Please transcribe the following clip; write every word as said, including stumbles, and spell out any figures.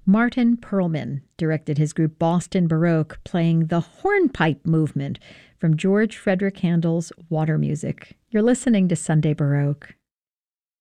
Martin Perlman directed his group Boston Baroque, playing the hornpipe movement from George Frederick Handel's Water Music. You're listening to Sunday Baroque.